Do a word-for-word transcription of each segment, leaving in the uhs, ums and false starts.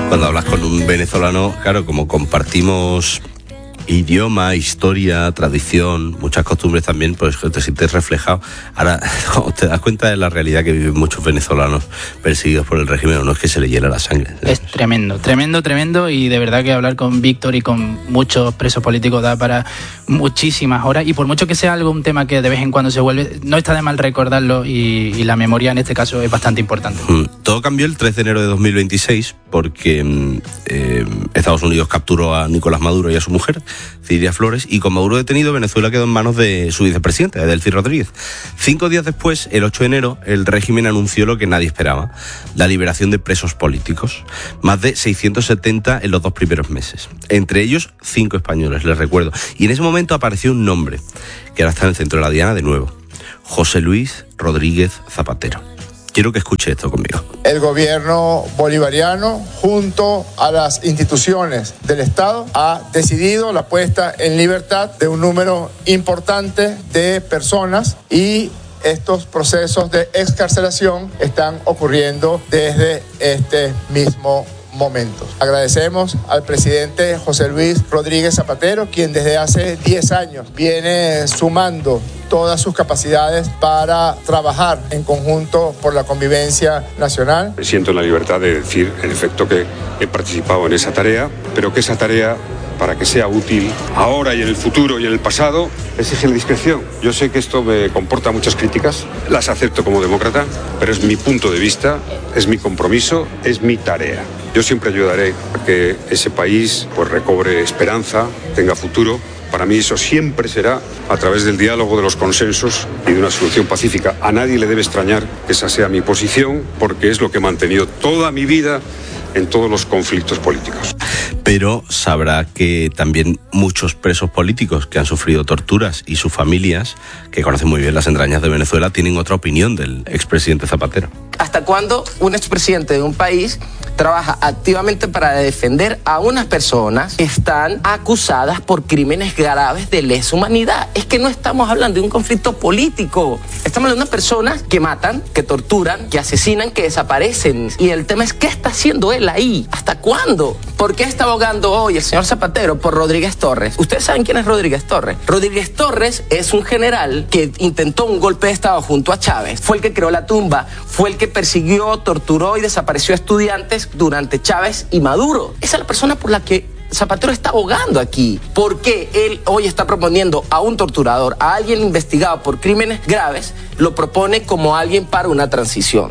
Cuando hablas con un venezolano, claro, como compartimos idioma, historia, tradición, muchas costumbres también, pues te sientes reflejado. Ahora, cuando te das cuenta de la realidad que viven muchos venezolanos perseguidos por el régimen, no es que se le hiela la sangre. Es tremendo, tremendo, tremendo, y de verdad que hablar con Víctor y con muchos presos políticos da para muchísimas horas, y por mucho que sea algo, un tema que de vez en cuando se vuelve, no está de mal recordarlo, y, y la memoria en este caso es bastante importante. Mm. Todo cambió el tres de enero de dos mil veintiséis porque eh, Estados Unidos capturó a Nicolás Maduro y a su mujer, Ciria Flores, y con Maduro detenido, Venezuela quedó en manos de su vicepresidente, Delcy Rodríguez. Cinco días después, el ocho de enero, el régimen anunció lo que nadie esperaba: la liberación de presos políticos. Más de seiscientos setenta en los dos primeros meses. Entre ellos, cinco españoles, les recuerdo. Y en ese momento apareció un nombre, que ahora está en el centro de la diana de nuevo: José Luis Rodríguez Zapatero. Quiero que escuche esto conmigo. El gobierno bolivariano, junto a las instituciones del Estado, ha decidido la puesta en libertad de un número importante de personas, y estos procesos de excarcelación están ocurriendo desde este mismo momento. Agradecemos al presidente José Luis Rodríguez Zapatero, quien desde hace diez años viene sumando todas sus capacidades para trabajar en conjunto por la convivencia nacional. Siento la libertad de decir, en efecto, que he participado en esa tarea, pero que esa tarea, para que sea útil ahora y en el futuro y en el pasado, exige la discreción. Yo sé que esto me comporta muchas críticas, las acepto como demócrata, pero es mi punto de vista, es mi compromiso, es mi tarea. Yo siempre ayudaré a que ese país pues recobre esperanza, tenga futuro. Para mí eso siempre será a través del diálogo, de los consensos y de una solución pacífica. A nadie le debe extrañar que esa sea mi posición, porque es lo que he mantenido toda mi vida en todos los conflictos políticos. Pero sabrá que también muchos presos políticos que han sufrido torturas y sus familias, que conocen muy bien las entrañas de Venezuela, tienen otra opinión del expresidente Zapatero. ¿Hasta cuándo un expresidente de un país trabaja activamente para defender a unas personas que están acusadas por crímenes graves de lesa humanidad? Es que no estamos hablando de un conflicto político. Estamos hablando de personas que matan, que torturan, que asesinan, que desaparecen. Y el tema es, ¿qué está haciendo él ahí? ¿Hasta cuándo? ¿Por qué está abogando hoy el señor Zapatero por Rodríguez Torres? ¿Ustedes saben quién es Rodríguez Torres? Rodríguez Torres es un general que intentó un golpe de Estado junto a Chávez. Fue el que creó la tumba, fue el que persiguió, torturó y desapareció a estudiantes durante Chávez y Maduro. Esa es la persona por la que Zapatero está abogando aquí. ¿Por qué él hoy está proponiendo a un torturador, a alguien investigado por crímenes graves, lo propone como alguien para una transición?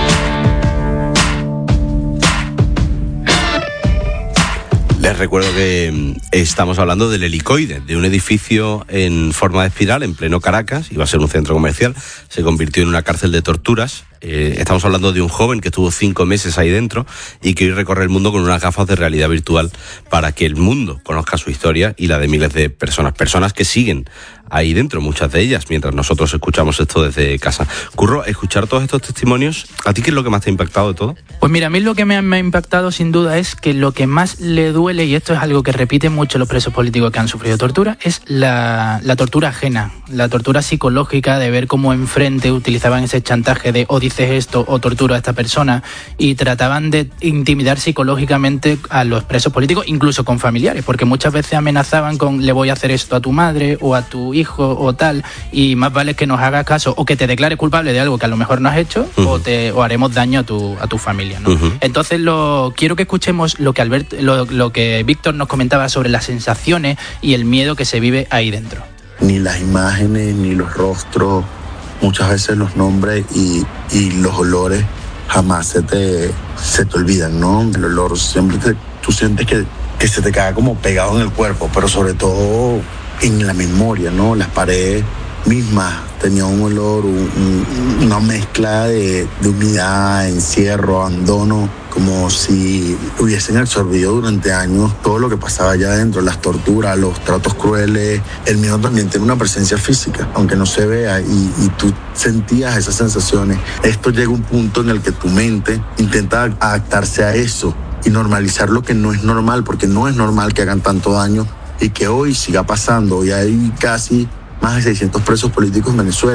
Les recuerdo que estamos hablando del Helicoide, de un edificio en forma de espiral en pleno Caracas. Iba a ser un centro comercial, se convirtió en una cárcel de torturas. Eh, estamos hablando de un joven que estuvo cinco meses ahí dentro y que hoy recorre el mundo con unas gafas de realidad virtual para que el mundo conozca su historia y la de miles de personas, personas que siguen ahí dentro, muchas de ellas, mientras nosotros escuchamos esto desde casa. Curro, escuchar todos estos testimonios, ¿a ti qué es lo que más te ha impactado de todo? Pues mira, a mí lo que me ha, me ha impactado sin duda es que lo que más le duele, y esto es algo que repiten mucho los presos políticos que han sufrido tortura, es la, la tortura ajena, la tortura psicológica de ver cómo enfrente utilizaban ese chantaje de o dices esto o torturo a esta persona, y trataban de intimidar psicológicamente a los presos políticos, incluso con familiares, porque muchas veces amenazaban con le voy a hacer esto a tu madre o a tu hijo o tal, y más vale que nos hagas caso o que te declares culpable de algo que a lo mejor no has hecho, uh-huh. o te o haremos daño a tu a tu familia, ¿no? Uh-huh. Entonces lo quiero que escuchemos lo que Albert, lo, lo que Víctor nos comentaba sobre las sensaciones y el miedo que se vive ahí dentro. Ni las imágenes, ni los rostros, muchas veces los nombres y, y los olores jamás se te, se te olvidan, ¿no? El olor siempre te, tú sientes que, que se te queda como pegado en el cuerpo, pero sobre todo en la memoria, ¿no? Las paredes mismas tenían un olor, un, un, una mezcla de, de humedad, encierro, abandono, como si hubiesen absorbido durante años todo lo que pasaba allá adentro, las torturas, los tratos crueles. El miedo también tiene una presencia física, aunque no se vea, y, y tú sentías esas sensaciones. Esto llega a un punto en el que tu mente intenta adaptarse a eso y normalizar lo que no es normal, porque no es normal que hagan tanto daño y que hoy siga pasando. Hoy hay casi más de seiscientos presos políticos en Venezuela.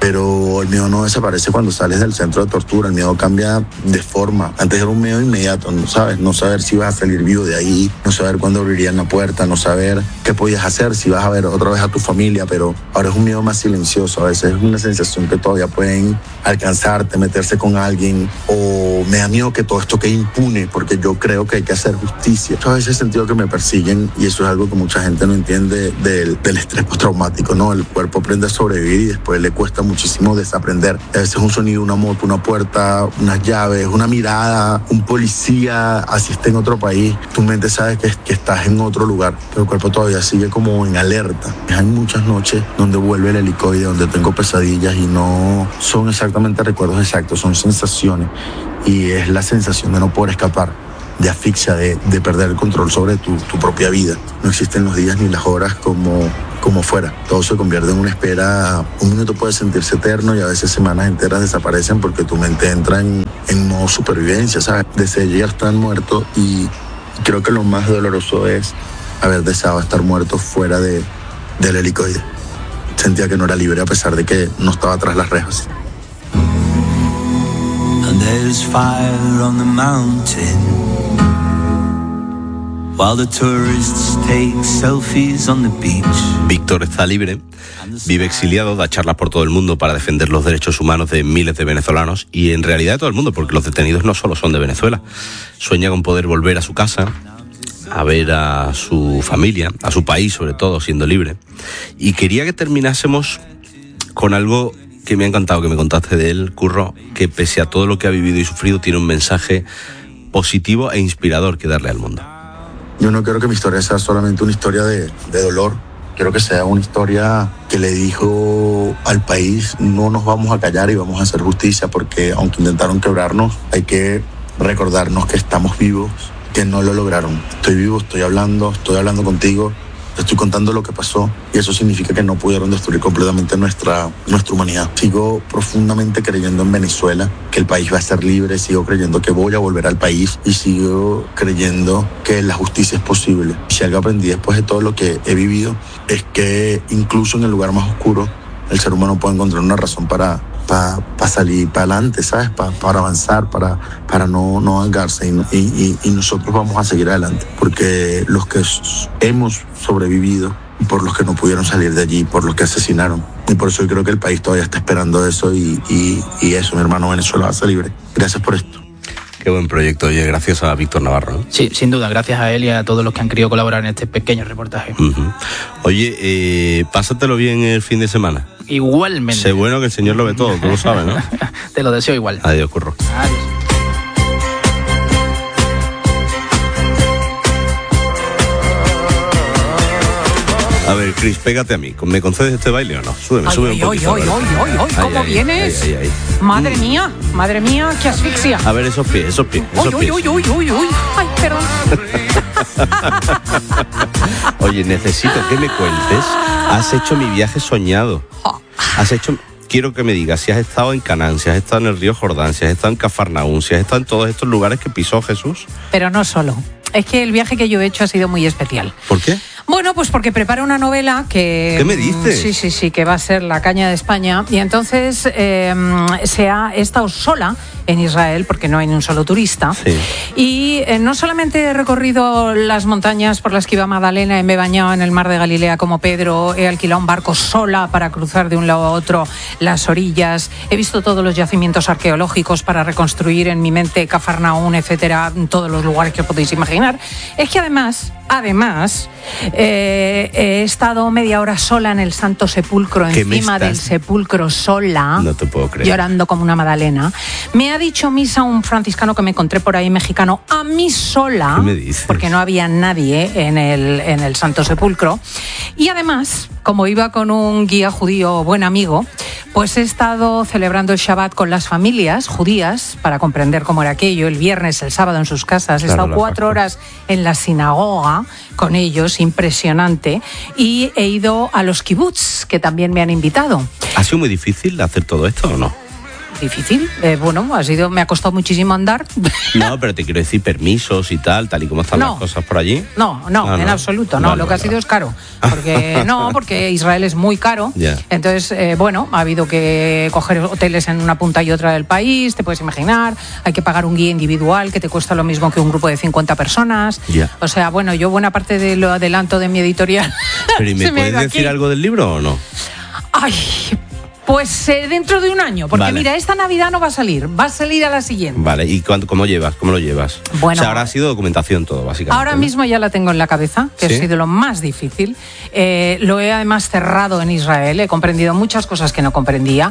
pero el miedo no desaparece cuando sales del centro de tortura. El miedo cambia de forma. Antes era un miedo inmediato, ¿no sabes? No saber si vas a salir vivo de ahí, no saber cuándo abrirían la puerta, no saber qué podías hacer, si vas a ver otra vez a tu familia, pero ahora es un miedo más silencioso. A veces es una sensación que todavía pueden alcanzarte, meterse con alguien, o me da miedo que todo esto quede impune, porque yo creo que hay que hacer justicia. Yo a veces he sentido que me persiguen, y eso es algo que mucha gente no entiende del, del estrés postraumático, ¿no? El cuerpo aprende a sobrevivir y después le cuesta muchísimo desaprender. A veces un sonido, una moto, una puerta, unas llaves, una mirada, un policía, así esté en otro país, tu mente sabe que, que estás en otro lugar, pero el cuerpo todavía sigue como en alerta. Hay muchas noches donde vuelve el helicoide, donde tengo pesadillas y no son exactamente recuerdos exactos, son sensaciones, y es la sensación de no poder escapar, de asfixia, de, de perder el control sobre tu, tu propia vida. No existen los días ni las horas como, como fuera. Todo se convierte en una espera. Un minuto puede sentirse eterno y a veces semanas enteras desaparecen porque tu mente entra en, en modo supervivencia, ¿sabes? Deseas llegar a estar muerto, y creo que lo más doloroso es haber deseado estar muerto fuera de, del helicoide. Sentía que no era libre a pesar de que no estaba tras las rejas. And there's fire on the mountain, while the tourists take selfies on the beach. Víctor está libre, vive exiliado, da charlas por todo el mundo para defender los derechos humanos de miles de venezolanos, y en realidad de todo el mundo, porque los detenidos no solo son de Venezuela. Sueña con poder volver a su casa, a ver a su familia, a su país sobre todo, siendo libre. Y quería que terminásemos con algo que me ha encantado que me contaste de él, Curro, que pese a todo lo que ha vivido y sufrido tiene un mensaje positivo e inspirador que darle al mundo. Yo no quiero que mi historia sea solamente una historia de, de dolor. Quiero que sea una historia que le dijo al país: no nos vamos a callar y vamos a hacer justicia, porque aunque intentaron quebrarnos, hay que recordarnos que estamos vivos, que no lo lograron. Estoy vivo, estoy hablando, estoy hablando contigo, te estoy contando lo que pasó, y eso significa que no pudieron destruir completamente nuestra, nuestra humanidad. Sigo profundamente creyendo en Venezuela, que el país va a ser libre, sigo creyendo que voy a volver al país, y sigo creyendo que la justicia es posible. Si algo aprendí después de todo lo que he vivido es que incluso en el lugar más oscuro el ser humano puede encontrar una razón para para pa salir para adelante, ¿sabes? Pa, para avanzar, para, para no, no ahogarse, y, y, y nosotros vamos a seguir adelante, porque los que hemos sobrevivido, por los que no pudieron salir de allí, por los que asesinaron, y por eso yo creo que el país todavía está esperando eso, y, y, y eso, mi hermano, Venezuela va a ser libre. Gracias por esto. Qué buen proyecto, oye, gracias a Víctor Navarro, ¿eh? Sí, sin duda, gracias a él y a todos los que han querido colaborar en este pequeño reportaje. Uh-huh. Oye, eh, pásatelo bien el fin de semana. Igualmente. Sé bueno que el Señor lo ve todo, tú lo sabes, ¿no? Te lo deseo igual. Adiós, Curro. Adiós. A ver, Chris, pégate a mí. ¿Me concedes este baile o no? Súbeme, ay, súbeme ay, un poquito. Ay, ay, ay, ay, ay, ¿cómo ay, vienes? Ay, ay, ay. Madre mía, madre mía, qué asfixia. A ver, esos pies, esos pies, esos Uy, pies. uy, uy, uy, uy, uy. Ay, perdón. Oye, necesito que me cuentes. Has hecho mi viaje soñado. Has hecho... Quiero que me digas si has estado en Canaán, si has estado en el río Jordán, si has estado en Cafarnaún, si has estado en todos estos lugares que pisó Jesús. Pero no solo. Es que el viaje que yo he hecho ha sido muy especial. ¿Por qué? Bueno, pues porque preparo una novela que... ¿Qué me dices? Sí, sí, sí, que va a ser La caña de España. Y entonces eh, se ha he estado sola en Israel porque no hay ni un solo turista. Sí. Y eh, no solamente he recorrido las montañas por las que iba Magdalena y me he bañado en el mar de Galilea como Pedro, he alquilado un barco sola para cruzar de un lado a otro las orillas, he visto todos los yacimientos arqueológicos para reconstruir en mi mente Cafarnaún, etcétera, todos los lugares que podéis imaginar. Es que además, además, eh, he estado media hora sola en el Santo Sepulcro, encima del sepulcro sola, no te puedo creer, llorando como una Magdalena. Me ha dicho misa un franciscano que me encontré por ahí, mexicano, a mí sola, ¿qué me dices? Porque no había nadie en el, en el Santo Sepulcro. Y además, como iba con un guía judío buen amigo, pues he estado celebrando el Shabbat con las familias judías para comprender cómo era aquello, el viernes, el sábado en sus casas. He Claro, estado cuatro horas en la sinagoga con ellos, impresionante, y he ido a los kibbutz, que también me han invitado. ¿Ha sido muy difícil hacer todo esto o no? difícil. Eh, bueno, ha sido, me ha costado muchísimo andar. No, pero te quiero decir permisos y tal, tal y como están no, las cosas por allí. No, no, ah, en no. absoluto, no. Vale, Lo que vale, ha sido vale. es caro. Porque no, porque Israel es muy caro. Yeah. Entonces, eh, bueno, ha habido que coger hoteles en una punta y otra del país, te puedes imaginar. Hay que pagar un guía individual que te cuesta lo mismo que un grupo de cincuenta personas. Yeah. O sea, bueno, yo buena parte de lo adelanto de mi editorial. ¿Pero y me puedes me decir algo del libro o no? Ay, pues eh, dentro de un año, porque vale. mira, esta Navidad no va a salir, va a salir a la siguiente. Vale, ¿y cuánto, cómo llevas? ¿Cómo lo llevas? Bueno, o sea, ahora ha sido documentación todo, básicamente. Ahora ¿no? mismo ya la tengo en la cabeza, que ¿Sí? ha sido lo más difícil. Eh, lo he además cerrado en Israel, he comprendido muchas cosas que no comprendía.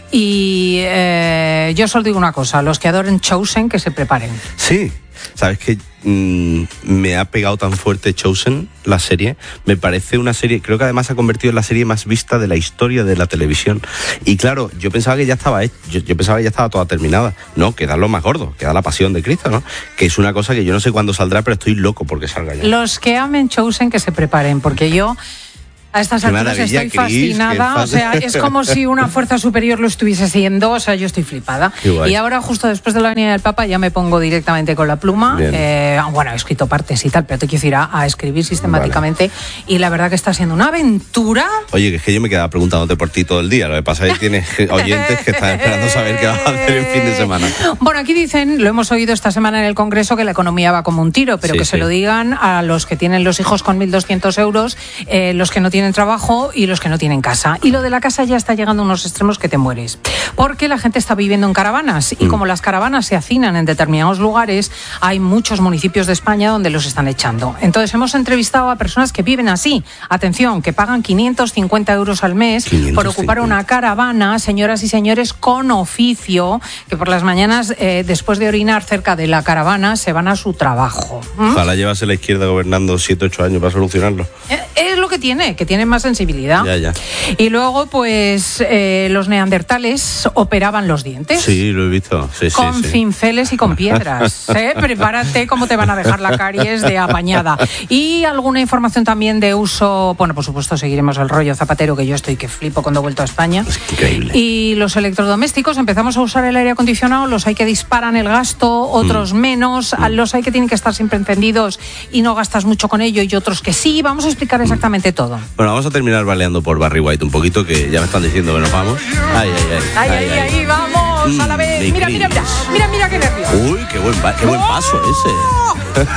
Y eh, yo solo digo una cosa, los que adoren Chosen, que se preparen. Sí, sabes que mmm, me ha pegado tan fuerte Chosen, la serie. Me parece una serie, creo que además se ha convertido en la serie más vista de la historia de la televisión. Y claro, yo pensaba que ya estaba yo, yo pensaba que ya estaba toda terminada. No, queda lo más gordo, queda la Pasión de Cristo, ¿no? Que es una cosa que yo no sé cuándo saldrá, pero estoy loco porque salga ya. Los que amen Chosen, que se preparen, porque yo... A estas alturas estoy fascinada, o sea, es como si una fuerza superior lo estuviese haciendo, o sea, yo estoy flipada. Y ahora, justo después de la venida del Papa, ya me pongo directamente con la pluma. Eh, bueno, he escrito partes y tal, pero te quiero ir a, a escribir sistemáticamente. Vale. Y la verdad que está siendo una aventura. Oye, que es que yo me quedaba preguntándote por ti todo el día. Lo que pasa es que tienes oyentes que están esperando saber qué vas a hacer el fin de semana. Bueno, aquí dicen, lo hemos oído esta semana en el Congreso, que la economía va como un tiro, pero sí, que sí. se lo digan a los que tienen los hijos con mil doscientos euros, eh, los que no tienen trabajo y los que no tienen casa. Y lo de la casa ya está llegando a unos extremos que te mueres. Porque la gente está viviendo en caravanas y mm. como las caravanas se hacinan en determinados lugares, hay muchos municipios de España donde los están echando. Entonces hemos entrevistado a personas que viven así. Atención, que pagan quinientos cincuenta euros al mes por ocupar una caravana, señoras y señores, con oficio, que por las mañanas, eh, después de orinar cerca de la caravana, se van a su trabajo. ¿Mm? Ojalá llevase la izquierda gobernando siete ocho años para solucionarlo. Eh, es lo que tiene, que tiene más sensibilidad. Ya, ya. Y luego, pues, eh, los neandertales operaban los dientes. Sí, lo he visto. Sí, con sí, sí. cinceles y con piedras. ¿eh? Prepárate cómo te van a dejar la caries de apañada. Y alguna información también de uso, bueno, por supuesto, seguiremos el rollo Zapatero, que yo estoy que flipo cuando he vuelto a España. Es increíble. Y los electrodomésticos, empezamos a usar el aire acondicionado, los hay que disparan el gasto, otros mm. menos, mm. los hay que tienen que estar siempre encendidos y no gastas mucho con ello, y otros que sí. Vamos a explicar exactamente todo. Bueno, vamos a terminar baleando por Barry White un poquito, que ya me están diciendo que nos vamos. Ay, ay, ay. Ay, ay, ay, ay, vamos mm, a la vez. Mira, mira, mira, mira, mira qué nervio. Uy, qué buen, qué buen paso ese.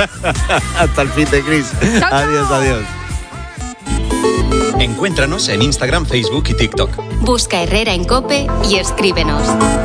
Hasta el fin de Chris. Chao, adiós, chao. adiós. Encuéntranos en Instagram, Facebook y TikTok. Busca Herrera en COPE y escríbenos.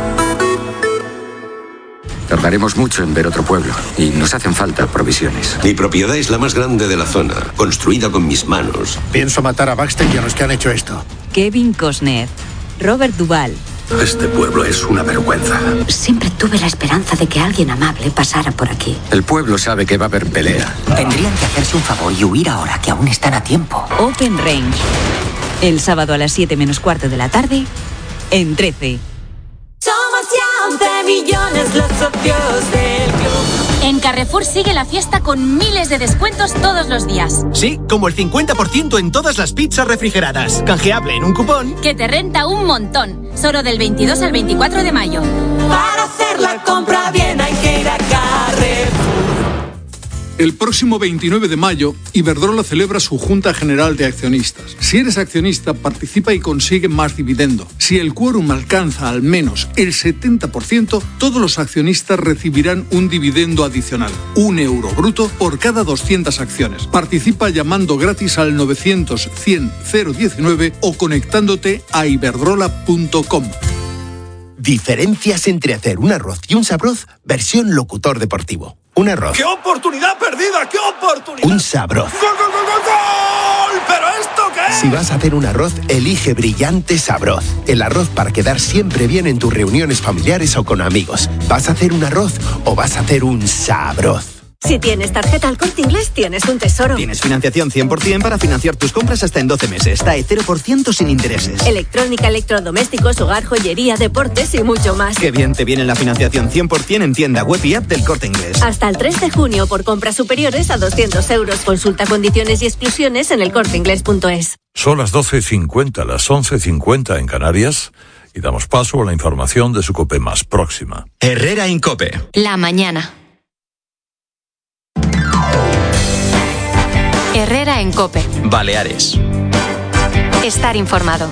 Tardaremos mucho en ver otro pueblo y nos hacen falta provisiones. Mi propiedad es la más grande de la zona, construida con mis manos. Pienso matar a Baxter y a los que han hecho esto. Kevin Costner, Robert Duvall. Este pueblo es una vergüenza. Siempre tuve la esperanza de que alguien amable pasara por aquí. El pueblo sabe que va a haber pelea. Tendrían que hacerse un favor y huir ahora, que aún están a tiempo. Open Range. El sábado a las siete menos cuarto de la tarde, en trece. Somos ya once millones los socios del club. En Carrefour sigue la fiesta con miles de descuentos todos los días. Sí, como el cincuenta por ciento en todas las pizzas refrigeradas. Canjeable en un cupón que te renta un montón. Solo del veintidós al veinticuatro de mayo. Para hacer la compra bien hay que ir a Carrefour. El próximo veintinueve de mayo, Iberdrola celebra su Junta General de Accionistas. Si eres accionista, participa y consigue más dividendo. Si el quórum alcanza al menos el setenta por ciento, todos los accionistas recibirán un dividendo adicional, un euro bruto por cada doscientas acciones. Participa llamando gratis al novecientos cien cero diecinueve o conectándote a iberdrola punto com. Diferencias entre hacer un arroz y un sabroz, versión locutor deportivo. Un arroz. ¡Qué oportunidad perdida! ¡Qué oportunidad! Un sabroz. ¡Gol, gol, gol, gol, gol! ¿Pero esto qué es? Si vas a hacer un arroz, elige Brillante Sabroz. El arroz para quedar siempre bien en tus reuniones familiares o con amigos. ¿Vas a hacer un arroz o vas a hacer un sabroz? Si tienes tarjeta El Corte Inglés, tienes un tesoro. Tienes financiación cien por ciento para financiar tus compras hasta en doce meses. T A E cero por ciento sin intereses. Electrónica, electrodomésticos, hogar, joyería, deportes y mucho más. Qué bien te viene la financiación cien por ciento en tienda web y app del Corte Inglés. Hasta el tres de junio por compras superiores a doscientos euros. Consulta condiciones y exclusiones en el corte inglés punto es. Son las doce cincuenta, las once cincuenta en Canarias, Y damos paso a la información de su COPE más próxima. Herrera en COPE. La mañana. Herrera en COPE. Baleares. Estar informado.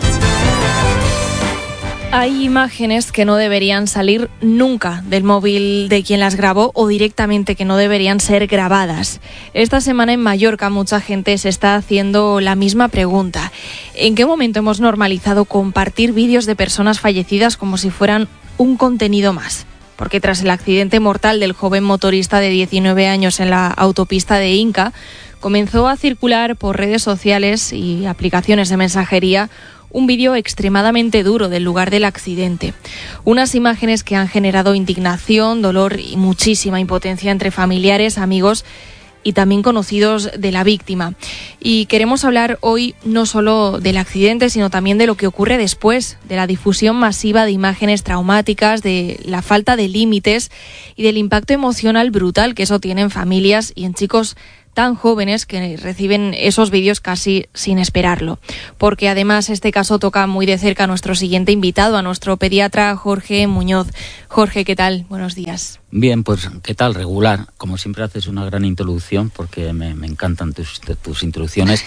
Hay imágenes que no deberían salir nunca del móvil de quien las grabó o directamente que no deberían ser grabadas. Esta semana en Mallorca mucha gente se está haciendo la misma pregunta. ¿En qué momento hemos normalizado compartir vídeos de personas fallecidas como si fueran un contenido más? Porque tras el accidente mortal del joven motorista de diecinueve años en la autopista de Inca, comenzó a circular por redes sociales y aplicaciones de mensajería un vídeo extremadamente duro del lugar del accidente. Unas imágenes que han generado indignación, dolor y muchísima impotencia entre familiares, amigos y también conocidos de la víctima. Y queremos hablar hoy no solo del accidente, sino también de lo que ocurre después, de la difusión masiva de imágenes traumáticas, de la falta de límites y del impacto emocional brutal que eso tiene en familias y en chicos tan jóvenes que reciben esos vídeos casi sin esperarlo. Porque además este caso toca muy de cerca a nuestro siguiente invitado, a nuestro pediatra Jorge Muñoz. Jorge, ¿qué tal? Buenos días. Bien, pues ¿qué tal? Regular. Como siempre haces una gran introducción porque me, me encantan tus, tus introducciones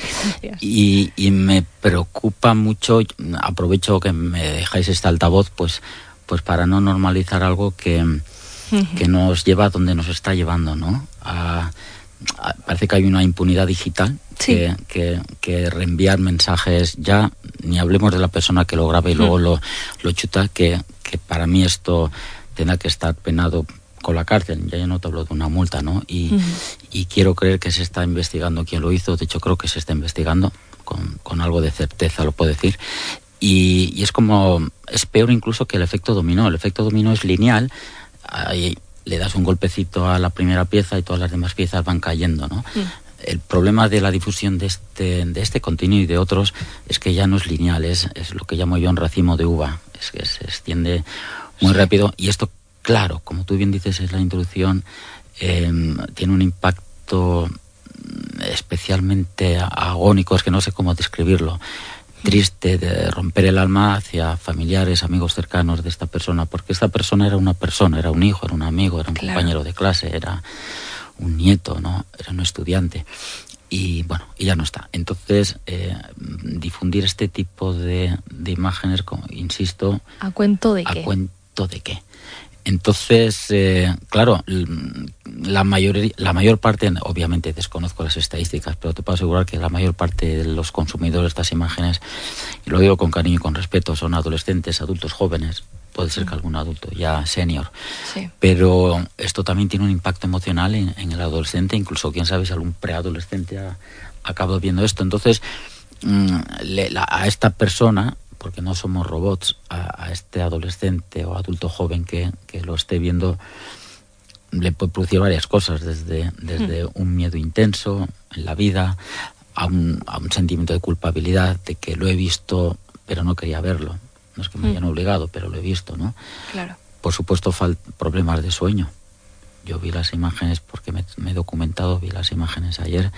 y, y me preocupa mucho, aprovecho que me dejáis este altavoz pues, pues para no normalizar algo que, que nos lleva a donde nos está llevando, ¿no? A Parece que hay una impunidad digital, sí. que, que, que reenviar mensajes ya, ni hablemos de la persona que lo graba y luego mm. lo, lo chuta, que, que para mí esto tendrá que estar penado con la cárcel. Ya yo no te hablo de una multa, ¿no? Y, mm. y quiero creer que se está investigando quién lo hizo. De hecho, creo que se está investigando con, con algo de certeza, lo puedo decir. Y, y es como, es peor incluso que el efecto dominó. El efecto dominó es lineal. Hay, le das un golpecito a la primera pieza y todas las demás piezas van cayendo, ¿no? Mm. El problema de la difusión de este, de este contenido y de otros es que ya no es lineal, es, es lo que llamo yo un racimo de uva, es que se extiende muy sí. rápido y esto, claro, como tú bien dices en la introducción, eh, tiene un impacto especialmente agónico, es que no sé cómo describirlo. Triste, de romper el alma hacia familiares, amigos cercanos de esta persona, porque esta persona era una persona, era un hijo, era un amigo, era un claro. compañero de clase, era un nieto, ¿no? Era un estudiante. Y bueno, y ya no está. Entonces, eh, difundir este tipo de, de imágenes, como, insisto... ¿A cuento de ¿A qué? ¿A cuento de qué? Entonces, eh, claro, la mayor, la mayor parte, obviamente desconozco las estadísticas, pero te puedo asegurar que la mayor parte de los consumidores de estas imágenes, y lo digo con cariño y con respeto, son adolescentes, adultos jóvenes, puede ser que algún adulto ya senior, sí. pero esto también tiene un impacto emocional en, en el adolescente, incluso quién sabe si algún preadolescente ha, ha acabado viendo esto. Entonces, mmm, le, la, a esta persona... porque no somos robots, a, a este adolescente o adulto joven que, que lo esté viendo, le puede producir varias cosas, desde, desde mm. un miedo intenso en la vida, a un, a un sentimiento de culpabilidad, de que lo he visto, pero no quería verlo. No es que me mm. hayan obligado, pero lo he visto, ¿no? Claro. Por supuesto, fal- problemas de sueño. Yo vi las imágenes, porque me, me he documentado, vi las imágenes ayer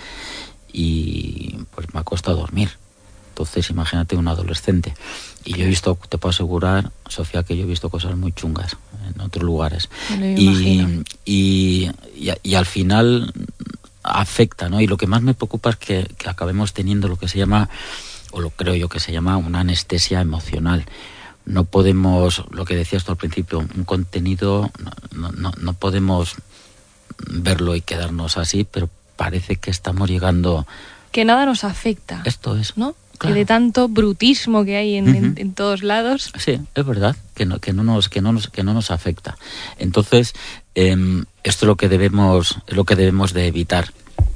y pues me ha costado dormir. Entonces, imagínate un adolescente. Y yo he visto, te puedo asegurar, Sofía, que yo he visto cosas muy chungas en otros lugares. Y, y, y, y al final afecta, ¿no? Y lo que más me preocupa es que, que acabemos teniendo lo que se llama, o lo creo yo que se llama, una anestesia emocional. No podemos, lo que decías tú al principio, un contenido, no, no, no podemos verlo y quedarnos así, pero parece que estamos llegando... Que nada nos afecta. Esto es, ¿no? Claro. Que de tanto brutismo que hay en, uh-huh. en, en todos lados. Sí, es verdad, que no, que no nos, que no nos, que no nos afecta. Entonces, eh, esto es lo que debemos, es lo que debemos de evitar,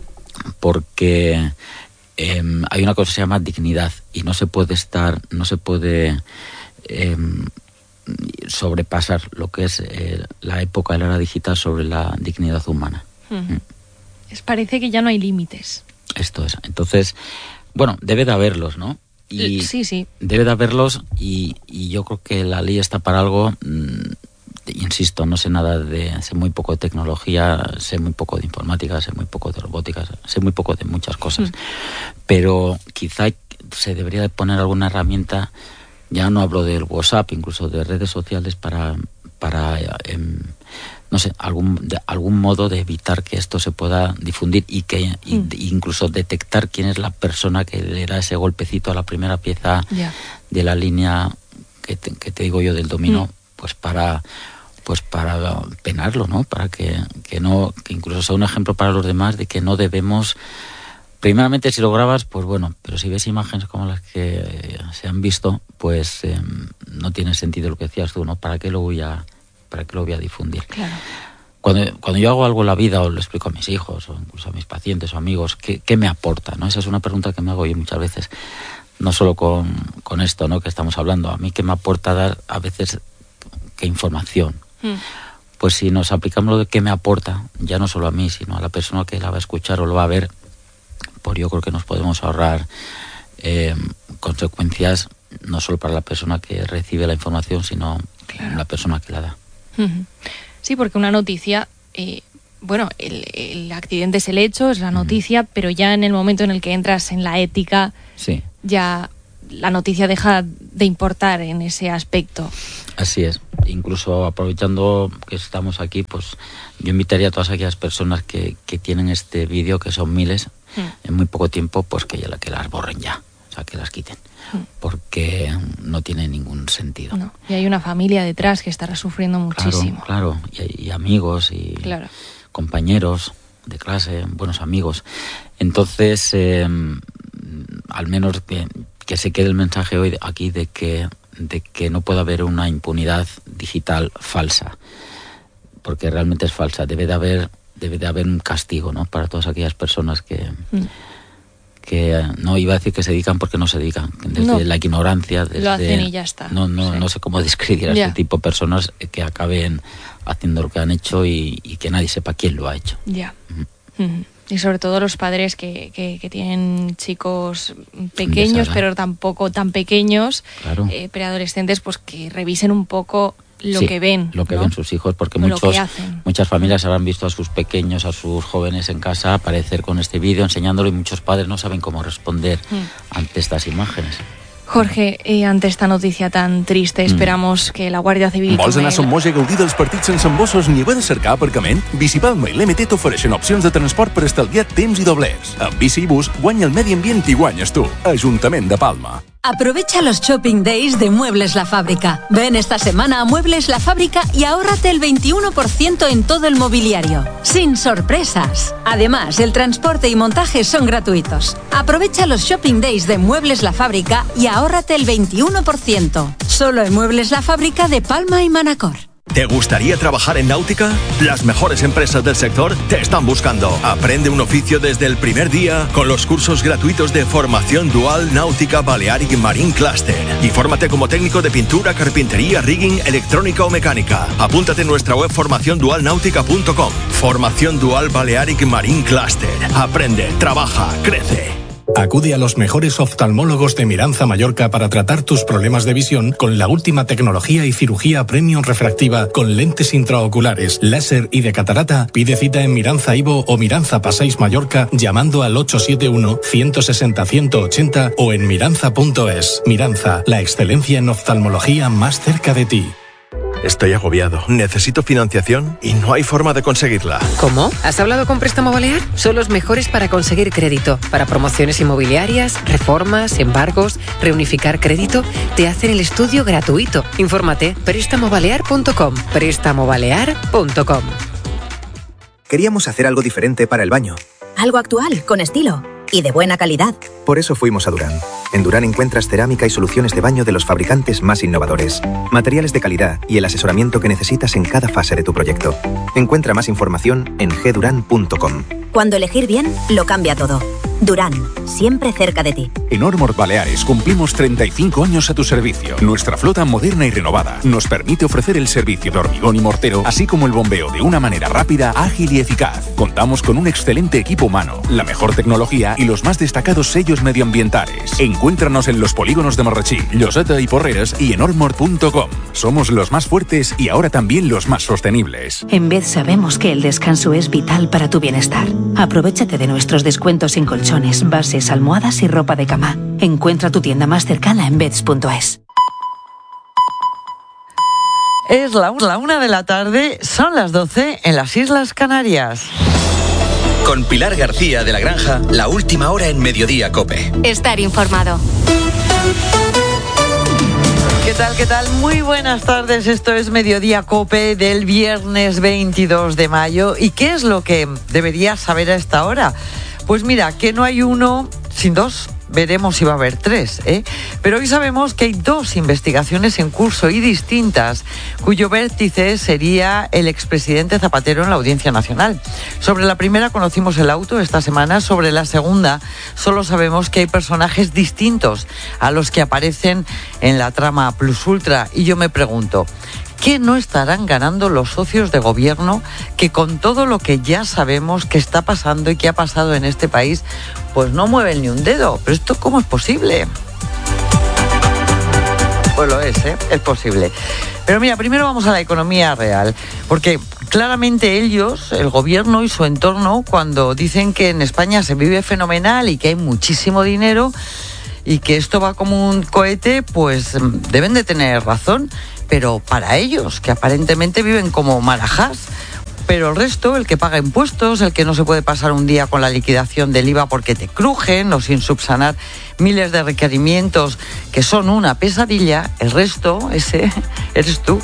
porque eh, hay una cosa que se llama dignidad y no se puede estar, no se puede eh, sobrepasar lo que es eh, la época de la era digital sobre la dignidad humana. Uh-huh. Mm. Es, parece que ya no hay límites. Esto es. Entonces, bueno, debe de haberlos, ¿no? Y sí, sí. Debe de haberlos y, y yo creo que la ley está para algo. Mmm, insisto, no sé nada de... Sé muy poco de tecnología, sé muy poco de informática, sé muy poco de robótica, sé muy poco de muchas cosas. Mm. Pero quizá se debería de poner alguna herramienta Ya no hablo del WhatsApp, incluso de redes sociales para, para eh, no sé, algún, de, algún modo de evitar que esto se pueda difundir y que y, mm. incluso detectar quién es la persona que le da ese golpecito a la primera pieza yeah. de la línea que te, que te digo yo del dominó, mm. pues para pues para penarlo, ¿no? Para que, que no, que incluso sea un ejemplo para los demás de que no debemos. Primeramente, si lo grabas, pues bueno, pero si ves imágenes como las que se han visto, pues eh, no tiene sentido lo que decías tú, ¿no? ¿Para qué lo voy a, para qué lo voy a difundir? Claro. Cuando, cuando yo hago algo en la vida o lo explico a mis hijos o incluso a mis pacientes o amigos, ¿qué, qué me aporta? ¿No? Esa es una pregunta que me hago yo muchas veces, no solo con, con esto, ¿no? Que estamos hablando. A mí, ¿qué me aporta dar a veces qué información? Mm. Pues si nos aplicamos lo de qué me aporta, ya no solo a mí, sino a la persona que la va a escuchar o lo va a ver, pues yo creo que nos podemos ahorrar eh, consecuencias no solo para la persona que recibe la información, sino claro. la persona que la da. Sí, porque una noticia, eh, bueno, el, el accidente es el hecho, es la noticia, uh-huh. pero ya en el momento en el que entras en la ética, sí. ya la noticia deja de importar en ese aspecto. Así es. Incluso aprovechando que estamos aquí, pues yo invitaría a todas aquellas personas que, que tienen este vídeo, que son miles, mm. en muy poco tiempo, pues que, ya, que las borren ya, o sea, que las quiten, mm. porque no tiene ningún sentido. No. Y hay una familia detrás que estará sufriendo muchísimo. Claro, claro. Y, y amigos y claro. compañeros de clase, buenos amigos. Entonces, eh, al menos que, que se quede el mensaje hoy aquí de que de que no puede haber una impunidad digital falsa, porque realmente es falsa. Debe de haber debe de haber un castigo, ¿no? Para todas aquellas personas que mm. que no iba a decir que se dedican porque no se dedican, desde no. la ignorancia, desde lo hacen y ya está. No no sí. no sé cómo describir a yeah. este tipo de personas que acaben haciendo lo que han hecho y, y que nadie sepa quién lo ha hecho. Ya. Yeah. Mm. Mm. Y sobre todo los padres que, que, que tienen chicos pequeños, pero tampoco tan pequeños, claro. eh, preadolescentes, pues que revisen un poco lo sí, que ven. Lo que ¿no? ven sus hijos, porque muchos, muchas familias habrán visto a sus pequeños, a sus jóvenes en casa aparecer con este vídeo enseñándolo y muchos padres no saben cómo responder mm. ante estas imágenes. Jorge, eh, ante esta notícia tan triste, esperamos mm. que la Guàrdia Civil... Vols anar a Son Moix a gaudir dels partits sense embossos ni haver de cercar aparcament? Bicipalma i l'M T t'ofereixen opcions de transport per estalviar temps i doblers. Amb Bici i Bus, guanya el medi ambient i guanyes tu. Ajuntament de Palma. Aprovecha los Shopping Days de Muebles La Fábrica. Ven esta semana a Muebles La Fábrica y ahórrate el veintiuno por ciento en todo el mobiliario. Sin sorpresas. Además, el transporte y montaje son gratuitos. Aprovecha los Shopping Days de Muebles La Fábrica y ahórrate el veintiuno por ciento. Solo en Muebles La Fábrica de Palma y Manacor. ¿Te gustaría trabajar en náutica? Las mejores empresas del sector te están buscando. Aprende un oficio desde el primer día con los cursos gratuitos de formación dual Náutica Balearic Marine Cluster. Y fórmate como técnico de pintura, carpintería, rigging, electrónica o mecánica. Apúntate en nuestra web formación dual náutica punto com. Formación dual Balearic Marine Cluster. Aprende, trabaja, crece. Acude a los mejores oftalmólogos de Miranza Mallorca para tratar tus problemas de visión con la última tecnología y cirugía premium refractiva con lentes intraoculares, láser y de catarata. Pide cita en Miranza Ivo o Miranza Passeig Mallorca llamando al ocho siete uno, uno seis cero, uno ochenta o en miranza punto es. Miranza, la excelencia en oftalmología más cerca de ti. Estoy agobiado. Necesito financiación y no hay forma de conseguirla. ¿Cómo? ¿Has hablado con Préstamo Balear? Son los mejores para conseguir crédito. Para promociones inmobiliarias, reformas, embargos, reunificar crédito, te hacen el estudio gratuito. Infórmate. préstamo balear punto com. préstamo balear punto com. Queríamos hacer algo diferente para el baño. Algo actual, con estilo y de buena calidad. Por eso fuimos a Durán. En Durán encuentras cerámica y soluciones de baño de los fabricantes más innovadores, materiales de calidad y el asesoramiento que necesitas en cada fase de tu proyecto. Encuentra más información en g duran punto com. Cuando elegir bien, lo cambia todo. Durán, siempre cerca de ti. En Ormord Baleares cumplimos treinta y cinco años a tu servicio. Nuestra flota moderna y renovada nos permite ofrecer el servicio de hormigón y mortero, así como el bombeo de una manera rápida, ágil y eficaz. Contamos con un excelente equipo humano, la mejor tecnología y los más destacados sellos medioambientales. Encuéntranos en los polígonos de Marratxí, Lloseta y Porreres y en ormord punto com. Somos los más fuertes y ahora también los más sostenibles. En Beds sabemos que el descanso es vital para tu bienestar. Aprovechate de nuestros descuentos en colchones, bases, almohadas y ropa de cama. Encuentra tu tienda más cercana en beds punto es. Es la, la una de la tarde, son las doce en las Islas Canarias. Con Pilar García de la Granja, la última hora en Mediodía COPE. Estar informado. ¿Qué tal, qué tal? Muy buenas tardes, esto es Mediodía COPE del viernes veintidós de mayo. ¿Y qué es lo que deberías saber a esta hora? Pues mira, que no hay uno sin dos. Veremos si va a haber tres, ¿eh? Pero hoy sabemos que hay dos investigaciones en curso y distintas, cuyo vértice sería el expresidente Zapatero en la Audiencia Nacional. Sobre la primera conocimos el auto esta semana, sobre la segunda solo sabemos que hay personajes distintos a los que aparecen en la trama Plus Ultra. Y yo me pregunto, ¿qué no estarán ganando los socios de gobierno que con todo lo que ya sabemos que está pasando y que ha pasado en este país, pues no mueven ni un dedo? ¿Pero esto cómo es posible? Pues lo es, ¿eh? Es posible. Pero mira, primero vamos a la economía real, porque claramente ellos, el gobierno y su entorno, cuando dicen que en España se vive fenomenal y que hay muchísimo dinero y que esto va como un cohete, pues deben de tener razón. Pero para ellos, que aparentemente viven como marajás, pero el resto, el que paga impuestos, el que no se puede pasar un día con la liquidación del I V A porque te crujen o sin subsanar miles de requerimientos que son una pesadilla, el resto, ese, eres tú.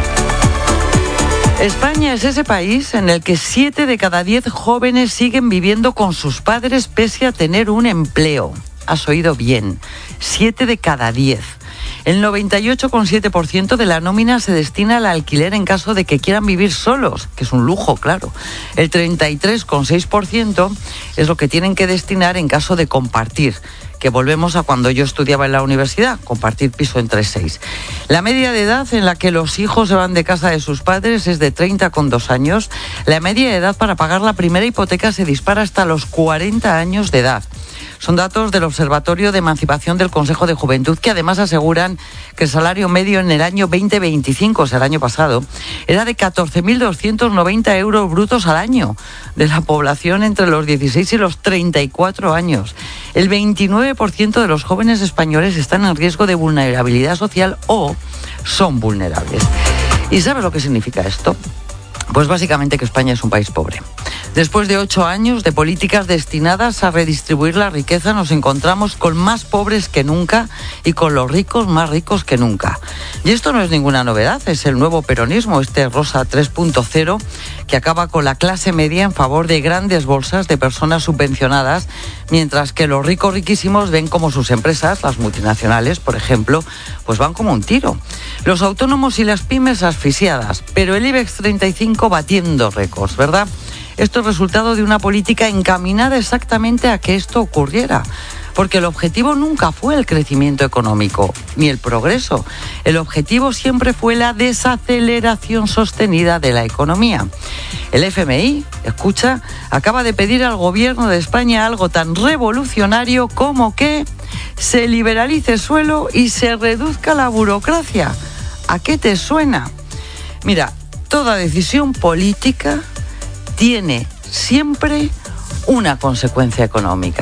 España es ese país en el que siete de cada diez jóvenes siguen viviendo con sus padres pese a tener un empleo. Has oído bien, siete de cada diez. El noventa y ocho coma siete por ciento de la nómina se destina al alquiler en caso de que quieran vivir solos, que es un lujo, claro. El treinta y tres coma seis por ciento es lo que tienen que destinar en caso de compartir, que volvemos a cuando yo estudiaba en la universidad, compartir piso entre seis. La media de edad en la que los hijos se van de casa de sus padres es de treinta coma dos años. La media de edad para pagar la primera hipoteca se dispara hasta los cuarenta años de edad. Son datos del Observatorio de Emancipación del Consejo de Juventud, que además aseguran que el salario medio en el año veinte veinticinco, o sea, el año pasado, era de catorce mil doscientos noventa euros brutos al año de la población entre los dieciséis y los treinta y cuatro años. El veintinueve por ciento de los jóvenes españoles están en riesgo de vulnerabilidad social o son vulnerables. ¿Y sabes lo que significa esto? Pues básicamente que España es un país pobre. Después de ocho años de políticas destinadas a redistribuir la riqueza, nos encontramos con más pobres que nunca y con los ricos más ricos que nunca. Y esto no es ninguna novedad, es el nuevo peronismo, este Rosa tres punto cero, que acaba con la clase media en favor de grandes bolsas de personas subvencionadas, mientras que los ricos riquísimos ven como sus empresas, las multinacionales, por ejemplo, pues van como un tiro. Los autónomos y las pymes asfixiadas, pero el IBEX treinta y cinco batiendo récords, ¿verdad? Esto es resultado de una política encaminada exactamente a que esto ocurriera, porque el objetivo nunca fue el crecimiento económico, ni el progreso. El objetivo siempre fue la desaceleración sostenida de la economía. El F M I, escucha, acaba de pedir al gobierno de España algo tan revolucionario como que se liberalice el suelo y se reduzca la burocracia. ¿A qué te suena? Mira, toda decisión política tiene siempre una consecuencia económica.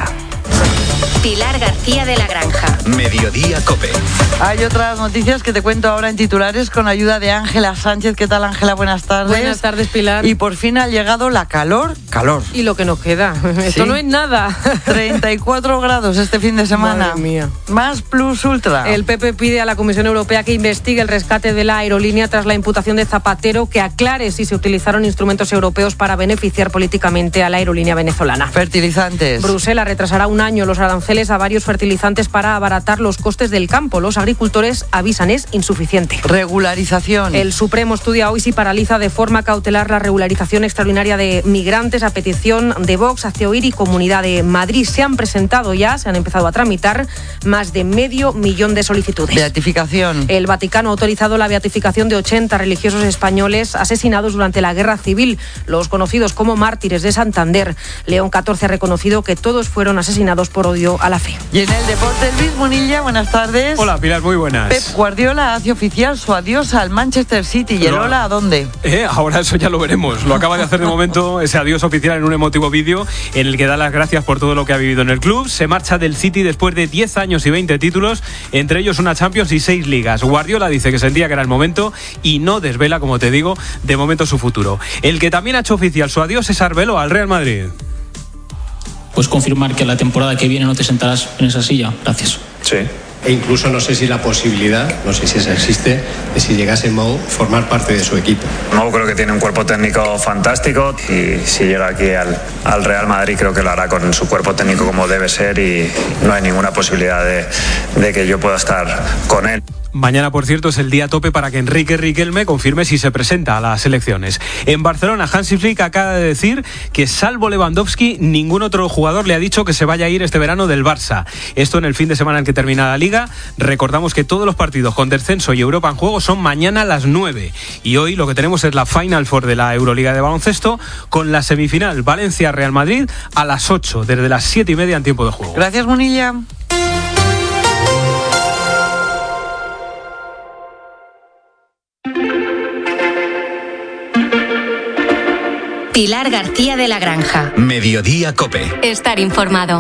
Pilar García de la Granja. Mediodía COPE. Hay otras noticias que te cuento ahora en titulares con ayuda de Ángela Sánchez. ¿Qué tal, Ángela? Buenas tardes. Buenas tardes, Pilar. Y por fin ha llegado la calor, calor. Y lo que nos queda. Esto ¿Sí? no es nada. treinta y cuatro grados este fin de semana. Madre mía. Más Plus Ultra. El P P pide a la Comisión Europea que investigue el rescate de la aerolínea tras la imputación de Zapatero, que aclare si se utilizaron instrumentos europeos para beneficiar políticamente a la aerolínea venezolana. Fertilizantes. Bruselas retrasará un año los aranceles a varios fertilizantes para abaratar los costes del campo. Los agricultores avisan es insuficiente. Regularización. El Supremo estudia hoy si paraliza de forma cautelar la regularización extraordinaria de migrantes a petición de Vox, Acioir y Comunidad de Madrid. Se han presentado ya, se han empezado a tramitar más de medio millón de solicitudes. Beatificación. El Vaticano ha autorizado la beatificación de ochenta religiosos españoles asesinados durante la Guerra Civil, los conocidos como mártires de Santander. León catorce ha reconocido que todos fueron asesinados por odio culto a la fe. Y en el deporte, Luis Munilla, buenas tardes. Hola, Pilar, muy buenas. Pep Guardiola hace oficial su adiós al Manchester City. ¿Y el Lo- hola a dónde? Eh, ahora eso ya lo veremos. Lo acaba de hacer de momento ese adiós oficial en un emotivo vídeo en el que da las gracias por todo lo que ha vivido en el club. Se marcha del City después de diez años y veinte títulos, entre ellos una Champions y seis ligas. Guardiola dice que sentía que era el momento y no desvela, como te digo, de momento su futuro. El que también ha hecho oficial su adiós es Arbeloa al Real Madrid. Pues confirmar que la temporada que viene no te sentarás en esa silla. Gracias. Sí. E incluso no sé si la posibilidad, no sé si esa existe, de si llegase Mou formar parte de su equipo. Mou creo que tiene un cuerpo técnico fantástico y si llega aquí al, al Real Madrid creo que lo hará con su cuerpo técnico como debe ser y no hay ninguna posibilidad de, de que yo pueda estar con él. Mañana, por cierto, es el día tope para que Enrique Riquelme confirme si se presenta a las elecciones. En Barcelona, Hansi Flick acaba de decir que, salvo Lewandowski, ningún otro jugador le ha dicho que se vaya a ir este verano del Barça. Esto en el fin de semana en que termina la Liga. Recordamos que todos los partidos con descenso y Europa en juego son mañana a las nueve. Y hoy lo que tenemos es la Final Four de la Euroliga de baloncesto, con la semifinal Valencia-Real Madrid a las ocho, desde las siete y media en tiempo de juego. Gracias, Munilla. Pilar García de la Granja. Mediodía Cope. Estar informado.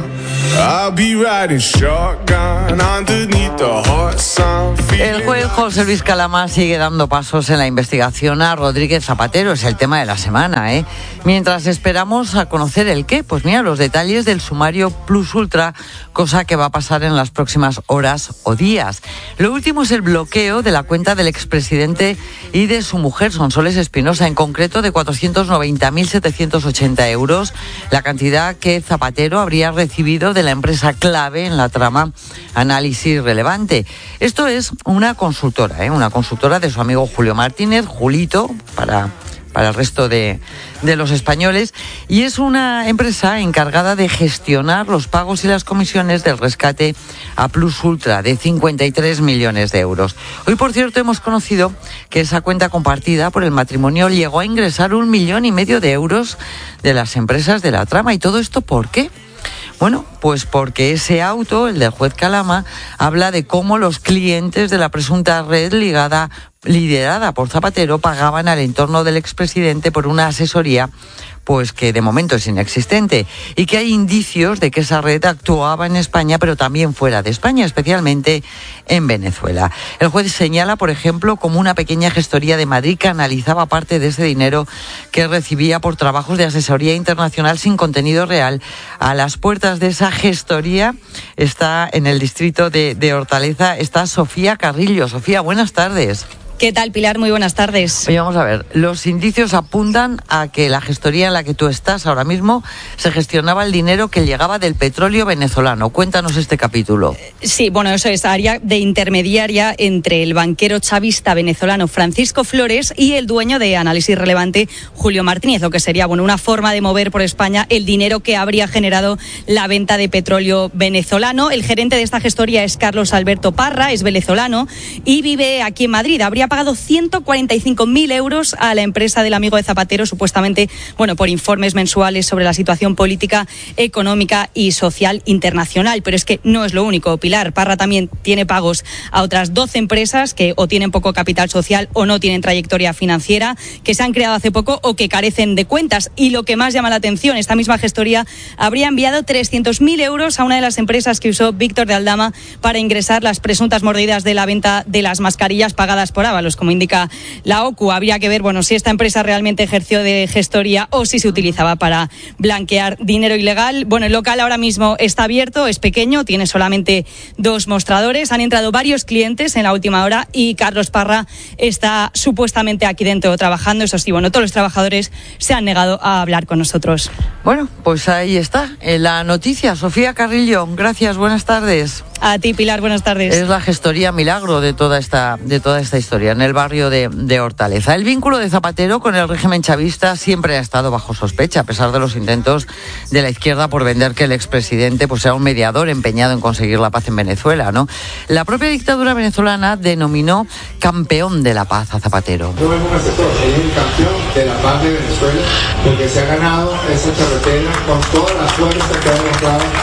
El juez José Luis Calama sigue dando pasos en la investigación a Rodríguez Zapatero. Es el tema de la semana, ¿eh? Mientras esperamos a conocer el qué, pues mira, los detalles del sumario Plus Ultra, cosa que va a pasar en las próximas horas o días. Lo último es el bloqueo de la cuenta del expresidente y de su mujer, Sonsoles Espinosa, en concreto de cuatrocientos noventa mil setecientos ochenta euros, la cantidad que Zapatero habría recibido de la empresa clave en la trama Análisis Relevante. Esto es una consultora, ¿eh? una consultora de su amigo Julio Martínez, Julito, para... para el resto de, de los españoles, y es una empresa encargada de gestionar los pagos y las comisiones del rescate a Plus Ultra de cincuenta y tres millones de euros. Hoy, por cierto, hemos conocido que esa cuenta compartida por el matrimonio llegó a ingresar un millón y medio de euros de las empresas de la trama. ¿Y todo esto por qué? Bueno, pues porque ese auto, el del juez Calama, habla de cómo los clientes de la presunta red ligada, liderada por Zapatero, pagaban al entorno del expresidente por una asesoría pues que de momento es inexistente, y que hay indicios de que esa red actuaba en España, pero también fuera de España, especialmente en Venezuela. El juez señala, por ejemplo, como una pequeña gestoría de Madrid canalizaba parte de ese dinero que recibía por trabajos de asesoría internacional sin contenido real. A las puertas de esa gestoría está, en el distrito de, de Hortaleza, está Sofía Carrillo. Sofía, buenas tardes. ¿Qué tal, Pilar? Muy buenas tardes. Oye, vamos a ver, los indicios apuntan a que la gestoría en la que tú estás ahora mismo se gestionaba el dinero que llegaba del petróleo venezolano. Cuéntanos este capítulo. Sí, bueno, eso es área de intermediaria entre el banquero chavista venezolano Francisco Flores y el dueño de Análisis Relevante, Julio Martínez, lo que sería, bueno, una forma de mover por España el dinero que habría generado la venta de petróleo venezolano. El gerente de esta gestoría es Carlos Alberto Parra, es venezolano y vive aquí en Madrid. Habría pagado ciento cuarenta y cinco mil euros a la empresa del amigo de Zapatero, supuestamente, bueno, por informes mensuales sobre la situación política, económica y social internacional. Pero es que no es lo único, Pilar. Parra también tiene pagos a otras doce empresas que o tienen poco capital social o no tienen trayectoria financiera, que se han creado hace poco o que carecen de cuentas. Y lo que más llama la atención, esta misma gestoría habría enviado trescientos mil euros a una de las empresas que usó Víctor de Aldama para ingresar las presuntas mordidas de la venta de las mascarillas pagadas por Ábalos, como indica la O C U. Habría que ver, bueno, si esta empresa realmente ejerció de gestoría o si se utilizaba para blanquear dinero ilegal. Bueno, el local ahora mismo está abierto, es pequeño, tiene solamente dos mostradores. Han entrado varios clientes en la última hora y Carlos Parra está supuestamente aquí dentro trabajando. Eso sí, bueno, todos los trabajadores se han negado a hablar con nosotros. Bueno, pues ahí está, en la noticia. Sofía Carrillo, gracias, buenas tardes. A ti, Pilar, buenas tardes. Es la gestoría milagro de toda esta, de toda esta historia, en el barrio de, de Hortaleza. El vínculo de Zapatero con el régimen chavista siempre ha estado bajo sospecha, a pesar de los intentos de la izquierda por vender que el expresidente pues, sea un mediador empeñado en conseguir la paz en Venezuela, ¿no? La propia dictadura venezolana denominó campeón de la paz a Zapatero. No es un asesor, es el campeón de la paz de Venezuela, porque se ha ganado esa carretera con toda la fuerza que ha demostrado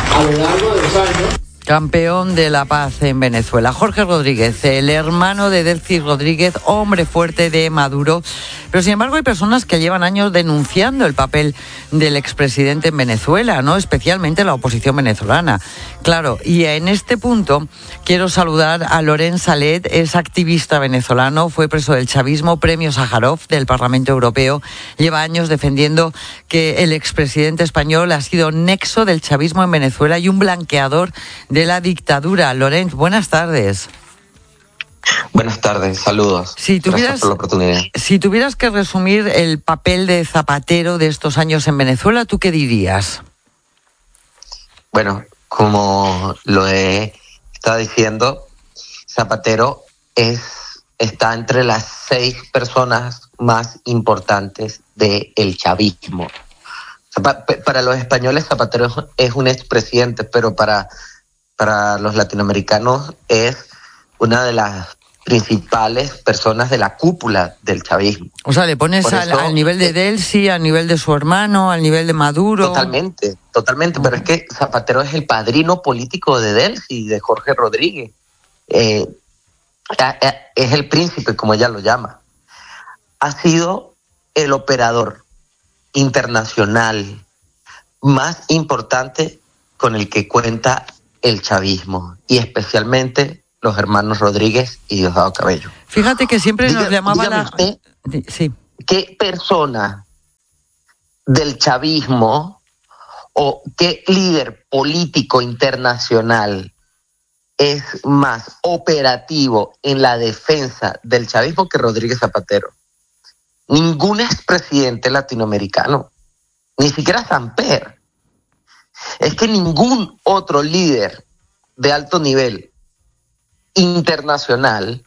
a lo largo de los años. Campeón de la paz en Venezuela. Jorge Rodríguez, el hermano de Delcy Rodríguez, hombre fuerte de Maduro. Pero sin embargo hay personas que llevan años denunciando el papel del expresidente en Venezuela, ¿no? Especialmente la oposición venezolana. Claro, y en este punto quiero saludar a Loren Salet, es activista venezolano, fue preso del chavismo, premio Sájarov del Parlamento Europeo. Lleva años defendiendo que el expresidente español ha sido nexo del chavismo en Venezuela y un blanqueador de la dictadura. Lorenz, buenas tardes. Buenas tardes, saludos. Si tuvieras, Gracias por la oportunidad. Si tuvieras que resumir el papel de Zapatero de estos años en Venezuela, ¿tú qué dirías? Bueno, como lo he estado diciendo, Zapatero es, está entre las seis personas más importantes del chavismo. Para los españoles Zapatero es un expresidente, pero para, para los latinoamericanos es una de las principales personas de la cúpula del chavismo. O sea, le pones eso, al, al nivel de Delcy, al nivel de su hermano, al nivel de Maduro. Totalmente, totalmente, uh-huh. Pero es que Zapatero es el padrino político de Delcy, de Jorge Rodríguez. Eh, es el príncipe, como ella lo llama. Ha sido el operador internacional más importante con el que cuenta el chavismo, y especialmente los hermanos Rodríguez y Diosdado Cabello. Fíjate que siempre Diga, nos llamaba la... usted, sí. ¿Qué persona del chavismo o qué líder político internacional es más operativo en la defensa del chavismo que Rodríguez Zapatero? Ningún expresidente latinoamericano, ni siquiera Samper. Es que ningún otro líder de alto nivel internacional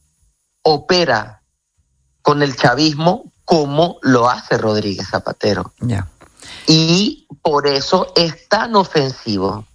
opera con el chavismo como lo hace Rodríguez Zapatero. Yeah. Y por eso es tan ofensivo.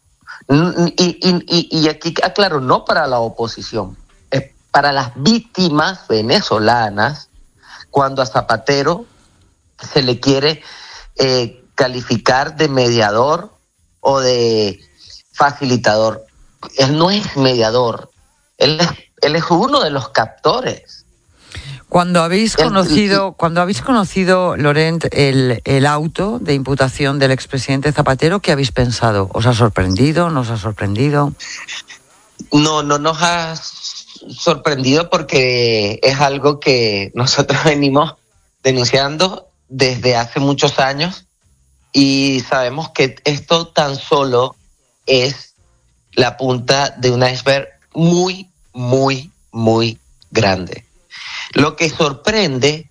Y, y, y, y aquí aclaro, no para la oposición, es para las víctimas venezolanas, cuando a Zapatero se le quiere eh, calificar de mediador o de facilitador. Él no es mediador, él es, él es uno de los captores. Cuando habéis conocido, el, cuando habéis conocido, Laurent, el, el auto de imputación del expresidente Zapatero, ¿qué habéis pensado? ¿Os ha sorprendido? ¿Nos ha sorprendido? No, no nos ha sorprendido porque es algo que nosotros venimos denunciando desde hace muchos años y sabemos que esto tan solo es la punta de un iceberg muy, muy, muy grande. Lo que sorprende,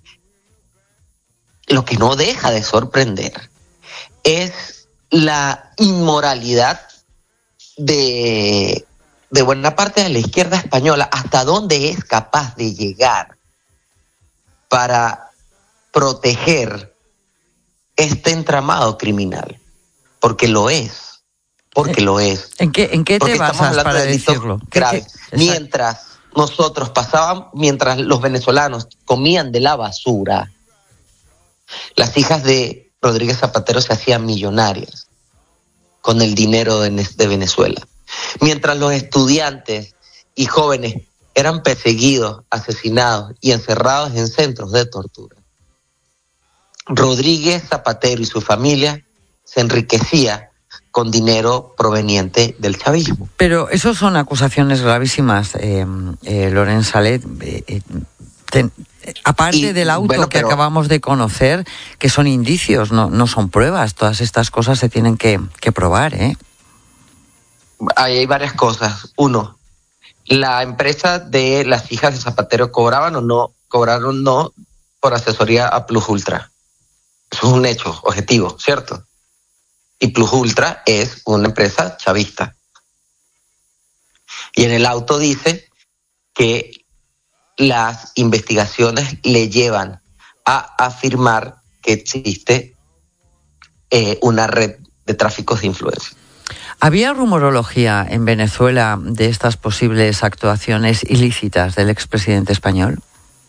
lo que no deja de sorprender, es la inmoralidad de, de buena parte de la izquierda española, hasta dónde es capaz de llegar para proteger este entramado criminal, porque lo es, porque lo es. ¿En qué, en qué te basas para de decirlo? Grave. Mientras nosotros pasaban, mientras los venezolanos comían de la basura, las hijas de Rodríguez Zapatero se hacían millonarias con el dinero de, de Venezuela. Mientras los estudiantes y jóvenes eran perseguidos, asesinados y encerrados en centros de tortura, Rodríguez Zapatero y su familia se enriquecía con dinero proveniente del chavismo. Pero eso son acusaciones gravísimas, eh, eh, Laurent Salet. Eh, eh, ten, aparte y, del auto bueno, que pero, acabamos de conocer, que son indicios, no, no son pruebas. Todas estas cosas se tienen que, que probar, ¿eh? Ahí hay varias cosas. Uno, la empresa de las hijas de Zapatero cobraban o no, cobraron o no por asesoría a Plus Ultra. Eso es un hecho objetivo, ¿cierto? Y Plus Ultra es una empresa chavista. Y en el auto dice que las investigaciones le llevan a afirmar que existe eh, una red de tráficos de influencia. ¿Había rumorología en Venezuela de estas posibles actuaciones ilícitas del expresidente español?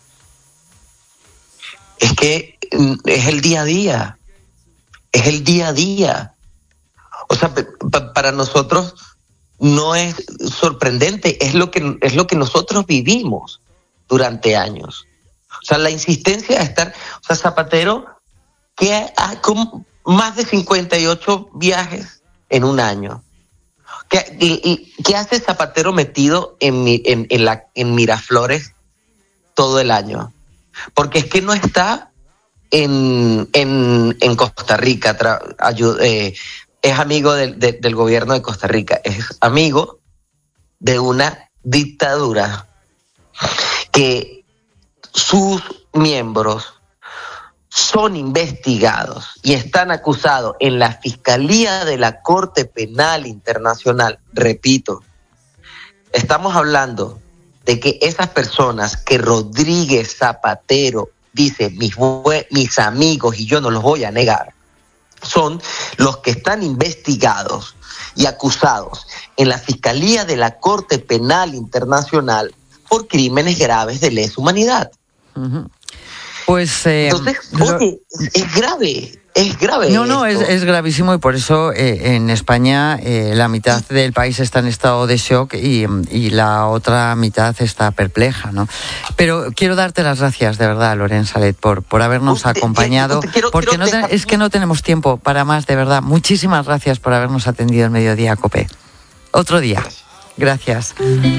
Es que es el día a día. Es el día a día. O sea, p- p- para nosotros no es sorprendente, es lo que es lo que nosotros vivimos durante años. O sea, la insistencia de estar, o sea, Zapatero, que ha con más de cincuenta y ocho viajes en un año. ¿Qué, y, y, ¿qué hace Zapatero metido en, en, en, la, en Miraflores todo el año? Porque es que no está en, en, en Costa Rica, tra, ayuda, eh, es amigo del, de, del gobierno de Costa Rica, es amigo de una dictadura que sus miembros son investigados y están acusados en la Fiscalía de la Corte Penal Internacional. Repito, estamos hablando de que esas personas que Rodríguez Zapatero dice, mis, mis amigos, y yo no los voy a negar, son los que están investigados y acusados en la Fiscalía de la Corte Penal Internacional por crímenes graves de lesa humanidad. Uh-huh. Pues eh, entonces, oye, lo... es grave, es grave. No, no, es, esto. es gravísimo y por eso eh, en España eh, la mitad del país está en estado de shock y, y la otra mitad está perpleja, ¿no? Pero quiero darte las gracias, de verdad, Loren Salet, por, por habernos usted, acompañado, usted, quiero, porque quiero no te, es que no tenemos tiempo para más, de verdad. Muchísimas gracias por habernos atendido en Mediodía COPE. Otro día. Gracias.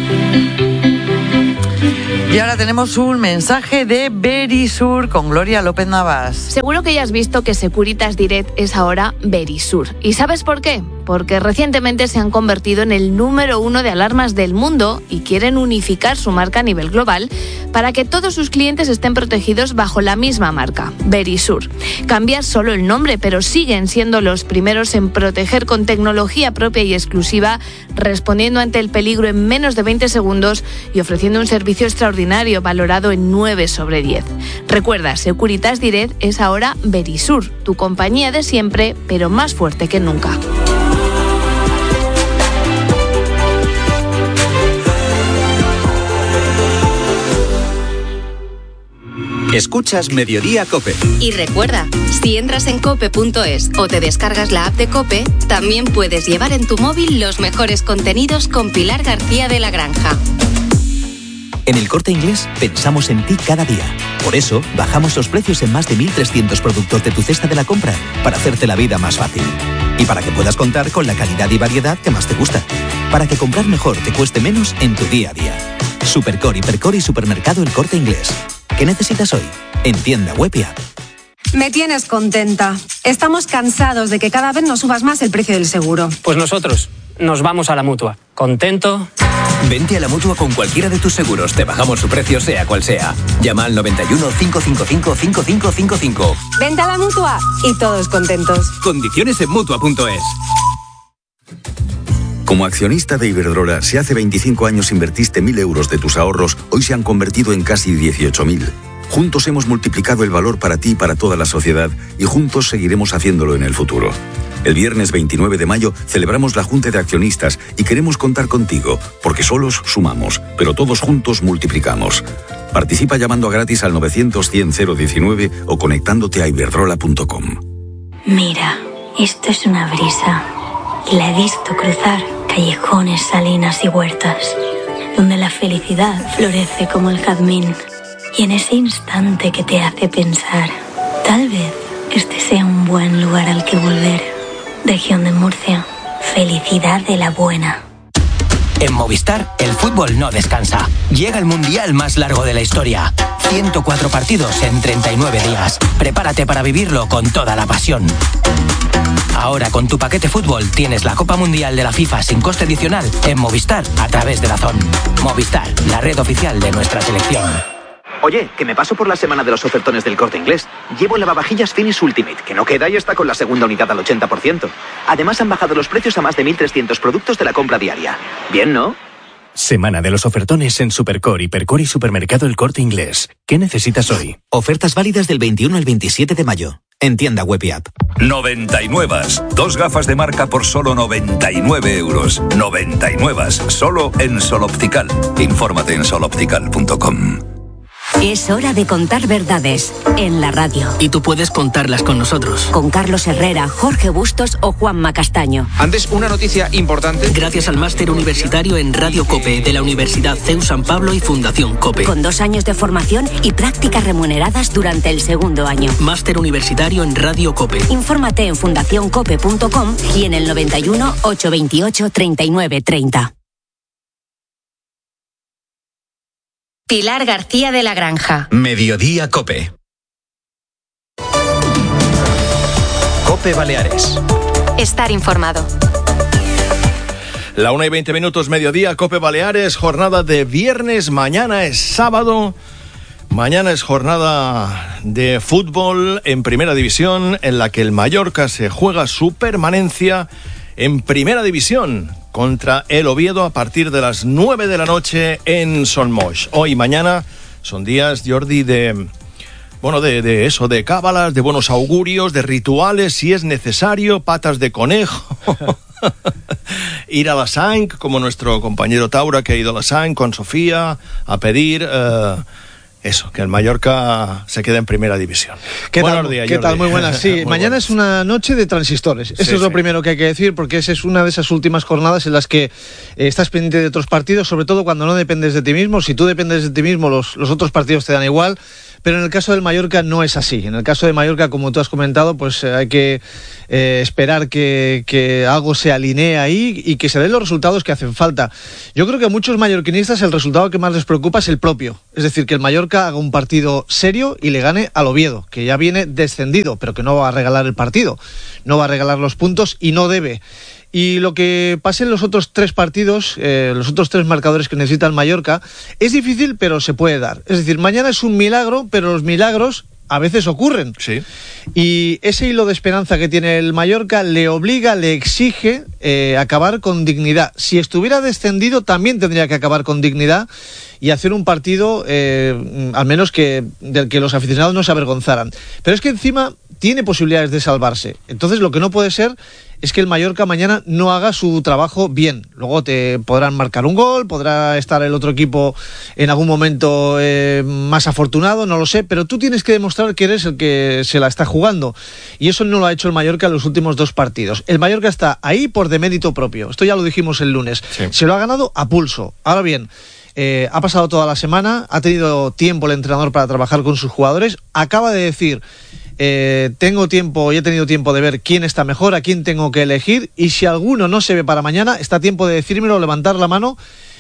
Y ahora tenemos un mensaje de Verisur con Gloria López Navas. Seguro que ya has visto que Securitas Direct es ahora Verisur. ¿Y sabes por qué? Porque recientemente se han convertido en el número uno de alarmas del mundo y quieren unificar su marca a nivel global para que todos sus clientes estén protegidos bajo la misma marca, Verisur. Cambia solo el nombre, pero siguen siendo los primeros en proteger con tecnología propia y exclusiva, respondiendo ante el peligro en menos de veinte segundos y ofreciendo un servicio extraordinario valorado en nueve sobre diez. Recuerda, Securitas Direct es ahora Verisur, tu compañía de siempre, pero más fuerte que nunca. Escuchas Mediodía COPE. Y recuerda, si entras en cope punto es o te descargas la app de COPE, también puedes llevar en tu móvil los mejores contenidos con Pilar García de la Granja. En El Corte Inglés pensamos en ti cada día. Por eso, bajamos los precios en más de mil trescientos productos de tu cesta de la compra, para hacerte la vida más fácil. Y para que puedas contar con la calidad y variedad que más te gusta. Para que comprar mejor te cueste menos en tu día a día. Supercore, Hipercore y Supermercado El Corte Inglés. ¿Qué necesitas hoy? En tienda web y app. Me tienes contenta. Estamos cansados de que cada vez nos subas más el precio del seguro. Pues nosotros nos vamos a la Mutua. ¿Contento? Vente a la Mutua con cualquiera de tus seguros. Te bajamos su precio sea cual sea. Llama al noventa y uno, cinco cinco cinco, cinco cinco cinco cinco. Vente a la Mutua y todos contentos. Condiciones en Mutua punto es. Como accionista de Iberdrola, si hace veinticinco años invertiste mil euros de tus ahorros, hoy se han convertido en casi dieciocho mil. Juntos hemos multiplicado el valor para ti y para toda la sociedad y juntos seguiremos haciéndolo en el futuro. El viernes veintinueve de mayo celebramos la Junta de Accionistas y queremos contar contigo, porque solos sumamos, pero todos juntos multiplicamos. Participa llamando a gratis al novecientos, cien, cero diecinueve o conectándote a iberdrola punto com. Mira, esto es una brisa y la he visto cruzar callejones, salinas y huertas, donde la felicidad florece como el jazmín. Y en ese instante que te hace pensar, tal vez este sea un buen lugar al que volver. Región de Murcia, felicidad de la buena. En Movistar, el fútbol no descansa. Llega el mundial más largo de la historia. ciento cuatro partidos en treinta y nueve días. Prepárate para vivirlo con toda la pasión. Ahora con tu paquete fútbol tienes la Copa Mundial de la FIFA sin coste adicional en Movistar a través de DAZN. Movistar, la red oficial de nuestra selección. Oye, que me paso por la semana de los ofertones del Corte Inglés. Llevo lavavajillas Finish Ultimate, que no queda y está con la segunda unidad al ochenta por ciento. Además han bajado los precios a más de mil trescientos productos de la compra diaria. Bien, ¿no? Semana de los ofertones en Supercore, Hipercore y Supermercado El Corte Inglés. ¿Qué necesitas hoy? Ofertas válidas del veintiuno al veintisiete de mayo. En tienda web y app. noventa y nueve. Dos gafas de marca por solo noventa y nueve euros. noventa y nueve. Solo en Sol Optical. Infórmate en sol optical punto com. Es hora de contar verdades en la radio. Y tú puedes contarlas con nosotros. Con Carlos Herrera, Jorge Bustos o Juanma Castaño. Antes, una noticia importante. Gracias al máster universitario en Radio COPE de la Universidad C E U San Pablo y Fundación COPE. Con dos años de formación y prácticas remuneradas durante el segundo año. Máster universitario en Radio COPE. Infórmate en fundación cope punto com y en el noventa y uno, ochocientos veintiocho, treinta y nueve treinta. Pilar García de la Granja. Mediodía COPE. COPE Baleares. Estar informado. La una y veinte minutos, mediodía, COPE Baleares, jornada de viernes, mañana es sábado, mañana es jornada de fútbol en Primera División, en la que el Mallorca se juega su permanencia en Primera División contra el Oviedo a partir de las nueve de la noche en Son Moix. Hoy y mañana son días, Jordi, de... Bueno, de, de eso, de cábalas, de buenos augurios, de rituales, si es necesario, patas de conejo, ir a la Sang, como nuestro compañero Taura, que ha ido a la Sang con Sofía, a pedir... Eh, Eso, que el Mallorca se quede en Primera División. ¿Qué Buenos tal? días, ¿Qué Jordi. tal? Muy buenas. Sí, Muy mañana buenas. Es una noche de transistores. Eso Sí, es lo sí. primero que hay que decir, porque esa es una de esas últimas jornadas en las que eh, estás pendiente de otros partidos, sobre todo cuando no dependes de ti mismo. Si tú dependes de ti mismo, los, los otros partidos te dan igual. Pero en el caso del Mallorca no es así. En el caso de Mallorca, como tú has comentado, pues eh, hay que eh, esperar que, que algo se alinee ahí y que se den los resultados que hacen falta. Yo creo que a muchos mallorquinistas el resultado que más les preocupa es el propio. Es decir, que el Mallorca haga un partido serio y le gane al Oviedo, que ya viene descendido, pero que no va a regalar el partido, no va a regalar los puntos y no debe. Y lo que pase en los otros tres partidos, eh, los otros tres marcadores que necesita el Mallorca, es difícil, pero se puede dar. Es decir, mañana es un milagro, pero los milagros a veces ocurren. Sí. Y ese hilo de esperanza que tiene el Mallorca le obliga, le exige eh, acabar con dignidad. Si estuviera descendido, también tendría que acabar con dignidad y hacer un partido, eh, al menos que del que los aficionados no se avergonzaran. Pero es que encima tiene posibilidades de salvarse. Entonces lo que no puede ser es que el Mallorca mañana no haga su trabajo bien. Luego te podrán marcar un gol, podrá estar el otro equipo en algún momento eh, más afortunado, no lo sé, pero tú tienes que demostrar que eres el que se la está jugando. Y eso no lo ha hecho el Mallorca en los últimos dos partidos. El Mallorca está ahí por demérito propio. Esto ya lo dijimos el lunes. Sí. Se lo ha ganado a pulso. Ahora bien, eh, ha pasado toda la semana, ha tenido tiempo el entrenador para trabajar con sus jugadores, acaba de decir... Eh, tengo tiempo y he tenido tiempo de ver quién está mejor, a quién tengo que elegir, y si alguno no se ve para mañana, está tiempo de decírmelo, levantar la mano,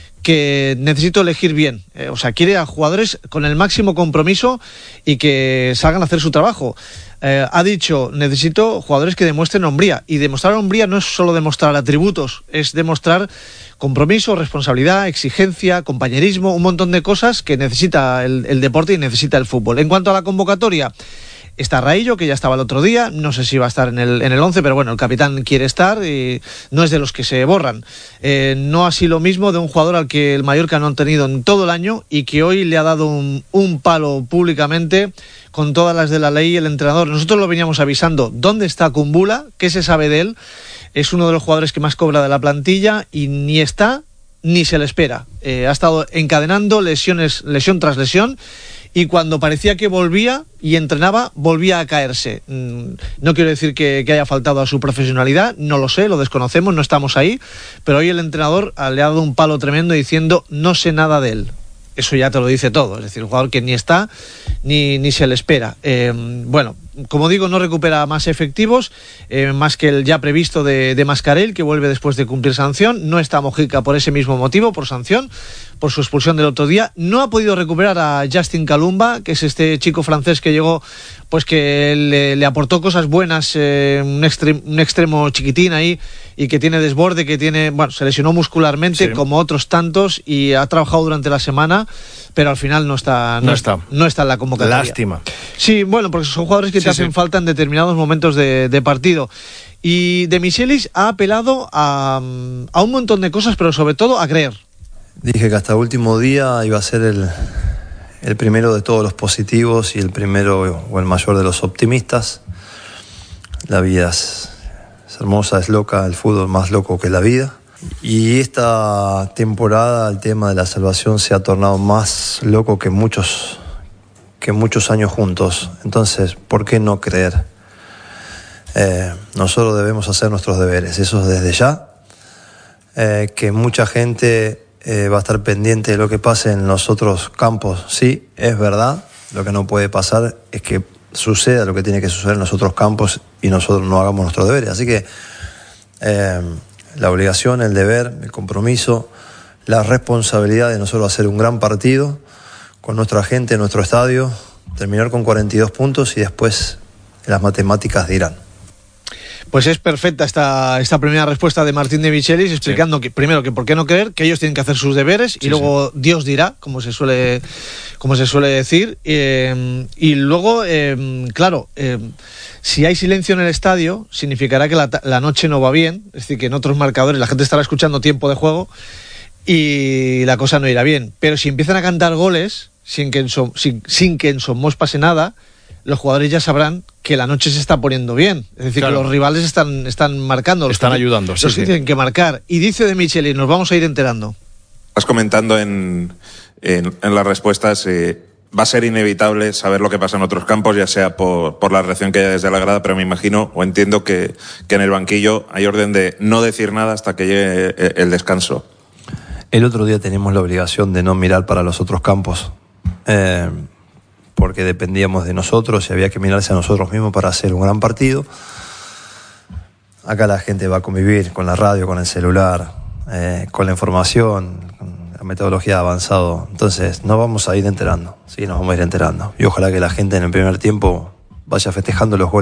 que necesito elegir bien. Eh, o sea, quiere a jugadores con el máximo compromiso y que salgan a hacer su trabajo. Eh, ha dicho, necesito jugadores que demuestren hombría, y demostrar hombría no es solo demostrar atributos, es demostrar compromiso, responsabilidad, exigencia, compañerismo, un montón de cosas que necesita el, el deporte y necesita el fútbol. En cuanto a la convocatoria, está Raillo, que ya estaba el otro día, no sé si va a estar en el en el once, pero bueno, el capitán quiere estar y no es de los que se borran. Eh, no así lo mismo de un jugador al que el Mallorca no ha tenido en todo el año y que hoy le ha dado un, un palo públicamente con todas las de la ley el entrenador. Nosotros lo veníamos avisando. ¿Dónde está Kumbula? ¿Qué se sabe de él? Es uno de los jugadores que más cobra de la plantilla y ni está ni se le espera. Eh, ha estado encadenando lesiones, lesión tras lesión, y cuando parecía que volvía y entrenaba, volvía a caerse. No quiero decir que, que haya faltado a su profesionalidad, no lo sé, lo desconocemos, no estamos ahí, pero hoy el entrenador le ha dado un palo tremendo diciendo no sé nada de él. Eso ya te lo dice todo, es decir, un jugador que ni está ni, ni se le espera. Eh, bueno, como digo, no recupera más efectivos, eh, más que el ya previsto de, de Mascarell, que vuelve después de cumplir sanción. No está Mojica por ese mismo motivo, por sanción, por su expulsión del otro día. No ha podido recuperar a Justin Kalumba, que es este chico francés que llegó, pues que le, le aportó cosas buenas, eh, un, extremo, un extremo chiquitín ahí, y que tiene desborde, que tiene, bueno, se lesionó muscularmente, sí, como otros tantos, y ha trabajado durante la semana, pero al final no está no, no está no está en la convocatoria. Lástima. Sí, bueno, porque son jugadores que te sí, hacen sí. falta en determinados momentos de, de partido. Y De Michelis ha apelado a, a un montón de cosas, pero sobre todo a creer. Dije que hasta el último día iba a ser el, el primero de todos los positivos y el primero o el mayor de los optimistas. La vida es, es hermosa, es loca, el fútbol más loco que la vida. Y esta temporada el tema de la salvación se ha tornado más loco que muchos que muchos años juntos. Entonces, ¿por qué no creer? Eh, nosotros debemos hacer nuestros deberes, eso desde ya. Eh, que mucha gente eh, va a estar pendiente de lo que pase en los otros campos. Sí, es verdad. Lo que no puede pasar es que suceda lo que tiene que suceder en los otros campos y nosotros no hagamos nuestros deberes. Así que eh, la obligación, el deber, el compromiso, la responsabilidad de nosotros hacer un gran partido con nuestra gente en nuestro estadio, terminar con cuarenta y dos puntos y después las matemáticas dirán. Pues es perfecta esta, esta primera respuesta de Martín de Michelis, explicando sí. que primero que por qué no creer, que ellos tienen que hacer sus deberes sí, y luego sí. Dios dirá, como se suele, como se suele decir. Eh, y luego, eh, claro, eh, si hay silencio en el estadio, significará que la, la noche no va bien, es decir, que en otros marcadores la gente estará escuchando tiempo de juego y la cosa no irá bien. Pero si empiezan a cantar goles sin que en, so, sin, sin que en Somos pase nada, los jugadores ya sabrán que la noche se está poniendo bien. Es decir, claro. que los rivales están, están marcando. Los están que, ayudando. Los sí, que sí. tienen que marcar. Y dice de Michelis, nos vamos a ir enterando. Estás comentando en, en, en las respuestas, eh, va a ser inevitable saber lo que pasa en otros campos, ya sea por, por la reacción que haya desde la grada, pero me imagino o entiendo que, que en el banquillo hay orden de no decir nada hasta que llegue el descanso. El otro día teníamos la obligación de no mirar para los otros campos. Eh... porque dependíamos de nosotros y había que mirarse a nosotros mismos para hacer un gran partido. Acá la gente va a convivir con la radio, con el celular, eh, con la información, con la metodología avanzada. Entonces nos vamos a ir enterando, sí, nos vamos a ir enterando. Y ojalá que la gente en el primer tiempo vaya festejando los goles